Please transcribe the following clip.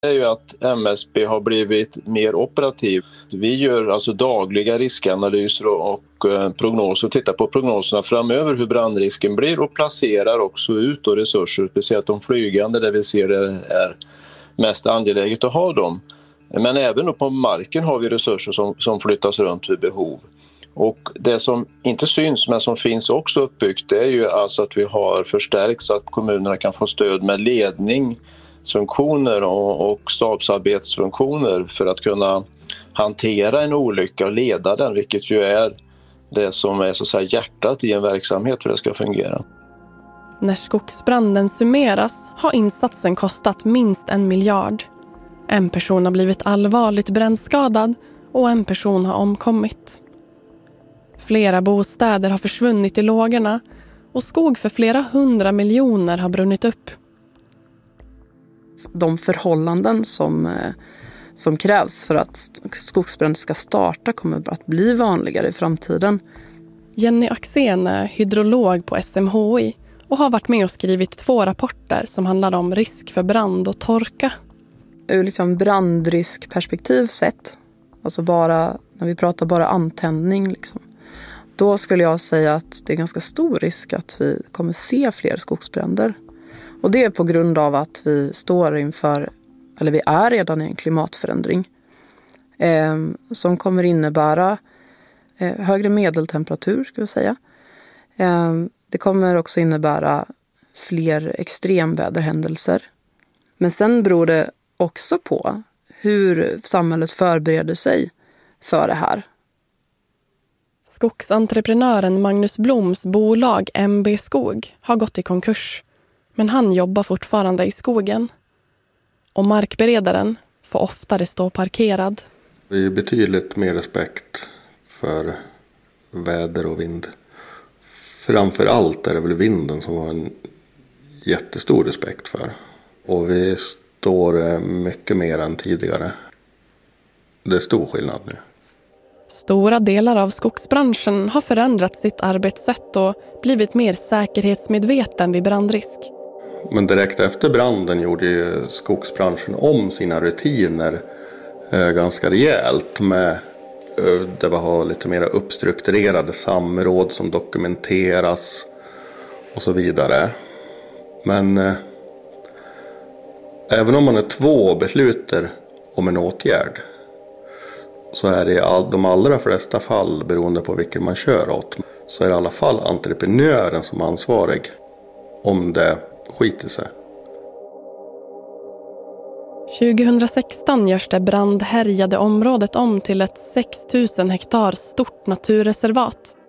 Det är ju att MSB har blivit mer operativ. Vi gör alltså dagliga riskanalyser och prognoser och tittar på prognoserna framöver hur brandrisken blir och placerar också ut resurser, speciellt de flygande där vi ser det är mest angeläget att ha dem. Men även på marken har vi resurser som flyttas runt vid behov. Och det som inte syns men som finns också uppbyggt, det är ju alltså att vi har förstärkt så att kommunerna kan få stöd med ledningsfunktioner och stabsarbetsfunktioner för att kunna hantera en olycka och leda den, vilket ju är det som är så att säga hjärtat i en verksamhet för att det ska fungera. När skogsbranden summeras har insatsen kostat minst 1 miljard. En person har blivit allvarligt brännskadad och en person har omkommit. Flera bostäder har försvunnit i lågorna och skog för flera 100 miljoner har brunnit upp. De förhållanden som krävs för att skogsbränder ska starta kommer att bli vanligare i framtiden. Jenny Axén är hydrolog på SMHI och har varit med och skrivit 2 rapporter som handlar om risk för brand och torka. Ur liksom brandriskperspektiv sett, alltså bara när vi pratar bara antändning liksom, då skulle jag säga att det är ganska stor risk att vi kommer se fler skogsbränder. Och det är på grund av att vi står inför, eller vi är redan i en klimatförändring som kommer innebära högre medeltemperatur, ska vi säga. Det kommer också innebära fler extremväderhändelser. Men sen beror det också på hur samhället förbereder sig för det här. Skogsentreprenören Magnus Bloms bolag MB Skog har gått i konkurs, men han jobbar fortfarande i skogen. Och markberedaren får oftare stå parkerad. Det är betydligt mer respekt för väder och vind. Framför allt är det väl vinden som har en jättestor respekt för. Och vi står mycket mer än tidigare. Det är stor skillnad nu. Stora delar av skogsbranschen har förändrat sitt arbetssätt och blivit mer säkerhetsmedveten vid brandrisk. Men direkt efter branden gjorde ju skogsbranschen om sina rutiner ganska rejält. Det var lite mer uppstrukturerade samråd som dokumenteras och så vidare. Men även om man är 2 besluter om en åtgärd, så är det i de allra flesta fall, beroende på vilken man kör åt, så är det i alla fall entreprenören som är ansvarig om det skiter sig. 2016 görs det brandhärjade området om till ett 6 000 hektar stort naturreservat.